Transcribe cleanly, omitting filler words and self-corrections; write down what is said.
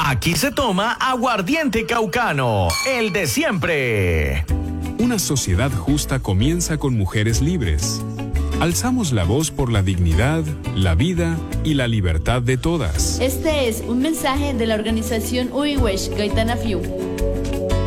Aquí se toma aguardiente caucano, el de siempre. Una sociedad justa comienza con mujeres libres. Alzamos la voz por la dignidad, la vida y la libertad de todas. Este es un mensaje de la organización Uiwesh Gaitana Fiu.